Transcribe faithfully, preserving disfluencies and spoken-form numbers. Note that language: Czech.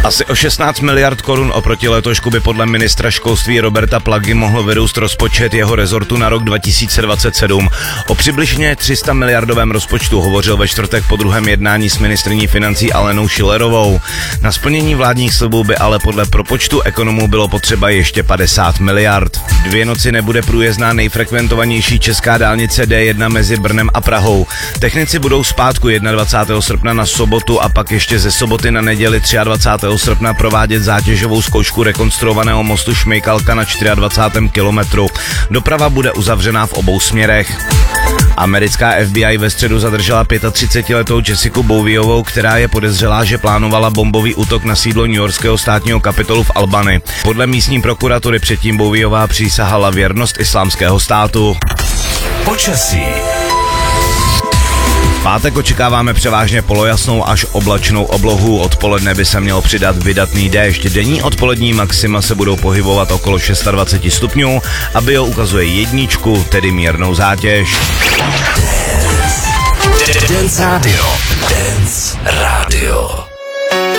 Asi o šestnáct miliard korun oproti letošku by podle ministra školství Roberta Plagy mohl vyrůst rozpočet jeho rezortu na rok dva tisíce dvacet sedm. O přibližně tři sta miliardovém rozpočtu hovořil ve čtvrtek po druhém jednání s ministryní financí Alenou Schillerovou. Na splnění vládních slibů by ale podle propočtu ekonomů bylo potřeba ještě padesát miliard. Dvě noci nebude průjezdná nejfrekventovanější česká dálnice D jedna mezi Brnem a Prahou. Technici budou zpátku dvacátého prvního srpna na sobotu a pak ještě ze soboty na neděli dvacátého třetího srpna provádět zátěžovou zkoušku rekonstruovaného mostu Šmejkalka na dvacátém čtvrtém kilometru. Doprava bude uzavřená v obou směrech. Americká F B I ve středu zadržela třicetipětiletou Jessiku Bowiovou, která je podezřelá, že plánovala bombový útok na sídlo newyorského státního kapitolu v Albany. Podle místní prokuratury předtím Bowiová přísahala věrnost islámského státu. Počasí. V pátek očekáváme převážně polojasnou až oblačnou oblohu, odpoledne by se mělo přidat vydatný déšť. Denní odpolední maxima se budou pohybovat okolo dvacet šest stupňů a bio ukazuje jedničku, tedy mírnou zátěž. Dance Radio. Dance Radio.